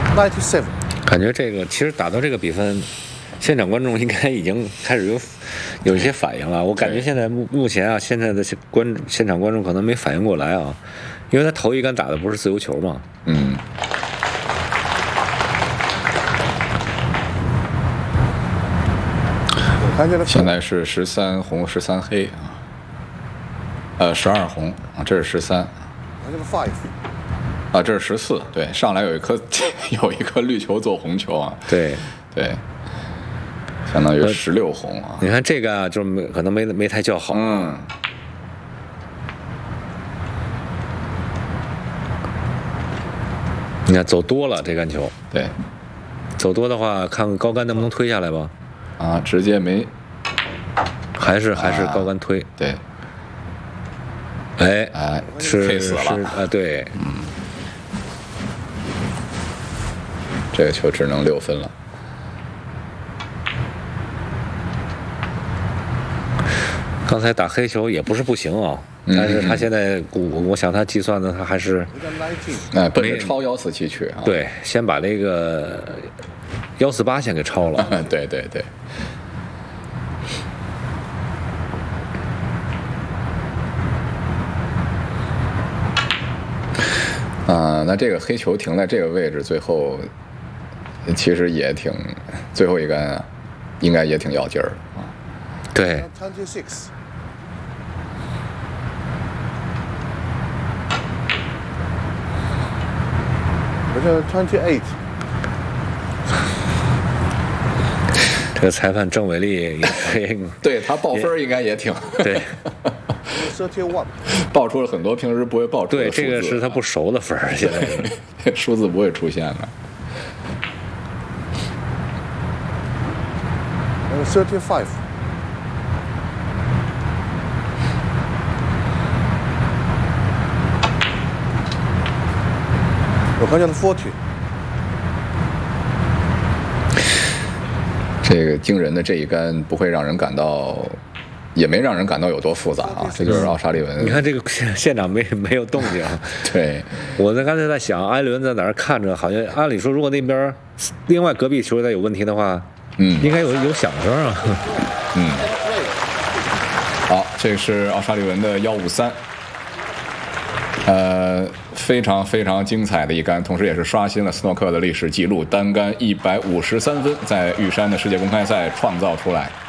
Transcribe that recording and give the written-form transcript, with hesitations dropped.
97. 感觉这个其实打到这个比分，现场观众应该已经开始有一些反应了。我感觉现在目前啊，现在的现场观众可能没反应过来啊，因为他头一杆打的不是自由球嘛。 嗯。现在是13红13黑啊，12红啊，这是13。啊，这是14，对，上来有一颗绿球做红球啊， 对对，相当于16红啊。 你看这个啊，就是可能没太叫好。 嗯。 你看走多了这杆球， 对， 走多的话，看看高杆能不能推下来吧。 啊，直接没， 还是高杆推。 对。 哎， 配死了啊，对。 这个球只能6分了。 刚才打黑球也不是不行啊，但是他现在我想他计算的他还是奔着超147去啊。 对，先把那个148先给超了。 对对对。那这个黑球停在这个位置，最后其实也挺，最后一杆应该也挺要劲儿啊。 对。 28. 这个裁判郑伟丽也对他报分应该也挺对。 31. 报出了很多平时不会报出的数字。 对，这个是他不熟的分，现在数字不会出现的。 35. 140. 这个惊人的这一杆不会让人感到，也没让人感到有多复杂啊。这就是奥沙利文。 你看这个现场没有动静。 对， 我刚才在想，艾伦在哪儿看着，好像按理说，如果那边另外隔壁球队有问题的话，应该有响声啊。 好，这是奥沙利文的153。非常非常精彩的一杆，同时也是刷新了斯诺克的历史记录，单杆153分，在玉山的世界公开赛创造出来。